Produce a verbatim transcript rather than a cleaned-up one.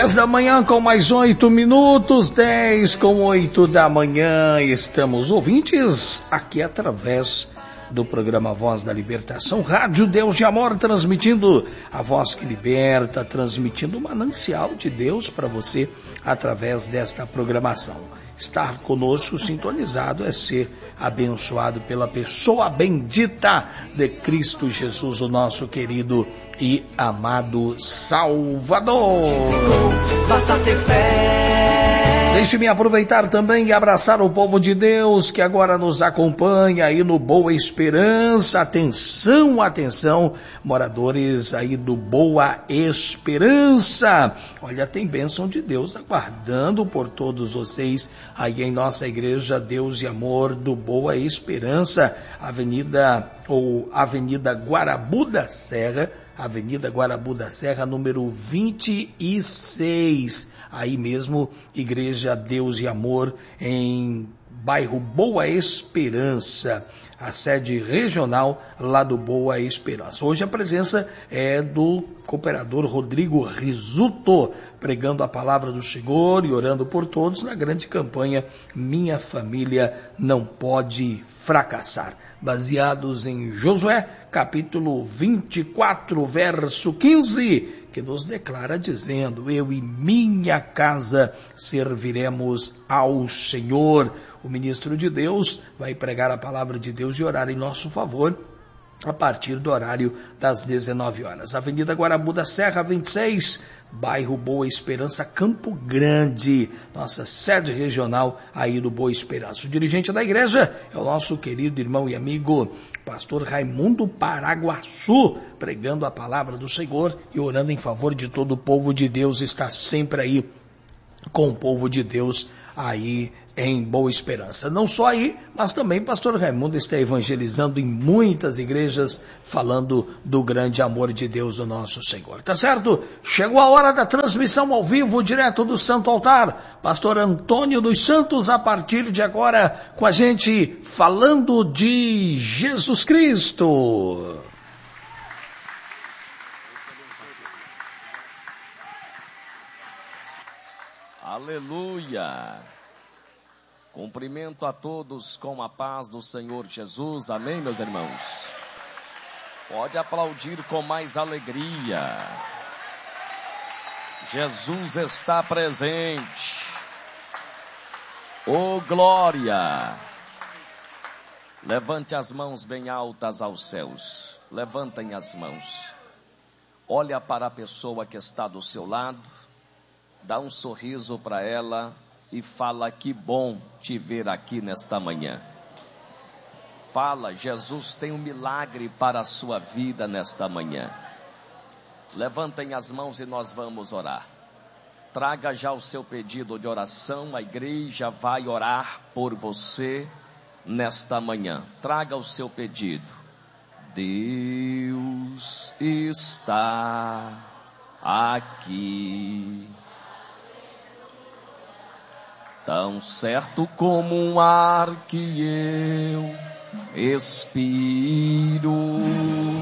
dez da manhã com mais oito minutos, dez com oito da manhã, estamos ouvintes aqui através do programa Voz da Libertação, Rádio Deus de Amor, transmitindo a voz que liberta, transmitindo o manancial de Deus para você através desta programação. Estar conosco sintonizado é ser abençoado pela pessoa bendita de Cristo Jesus, o nosso querido e amado Salvador. Basta ter fé. Deixe-me aproveitar também e abraçar o povo de Deus que agora nos acompanha aí no Boa Esperança. Atenção, atenção, moradores aí do Boa Esperança. Olha, tem bênção de Deus aguardando por todos vocês aí em nossa igreja Deus e Amor do Boa Esperança, Avenida ou Avenida Guarabu da Serra, Avenida Guarabu da Serra, número vinte e seis, aí mesmo, Igreja Deus e Amor, em bairro Boa Esperança, a sede regional lá do Boa Esperança. Hoje a presença é do cooperador Rodrigo Risuto, pregando a palavra do Senhor e orando por todos na grande campanha Minha Família Não Pode Fracassar, baseados em Josué, capítulo vinte e quatro, verso quinze, que nos declara dizendo: eu e minha casa serviremos ao Senhor. O ministro de Deus vai pregar a palavra de Deus e orar em nosso favor a partir do horário das dezenove horas. Avenida Guarabu da Serra, vinte e seis, bairro Boa Esperança, Campo Grande, nossa sede regional aí do Boa Esperança. O dirigente da igreja é o nosso querido irmão e amigo pastor Raimundo Paraguaçu, pregando a palavra do Senhor e orando em favor de todo o povo de Deus. Está sempre aí com o povo de Deus aí em Boa Esperança. Não só aí, mas também pastor Raimundo está evangelizando em muitas igrejas, falando do grande amor de Deus, o nosso Senhor. Tá certo? Chegou a hora da transmissão ao vivo, direto do Santo Altar. Pastor Antônio dos Santos, a partir de agora, com a gente, falando de Jesus Cristo. Aleluia! Cumprimento a todos com a paz do Senhor Jesus. Amém, meus irmãos? Pode aplaudir com mais alegria. Jesus está presente. Oh, glória! Levante as mãos bem altas aos céus. Levantem as mãos. Olha para a pessoa que está do seu lado. Dá um sorriso para ela e fala: que bom te ver aqui nesta manhã. Fala: Jesus tem um milagre para a sua vida nesta manhã. Levantem as mãos e nós vamos orar. Traga já o seu pedido de oração, a igreja vai orar por você nesta manhã. Traga o seu pedido. Deus está aqui. Tão certo como um ar que eu expiro,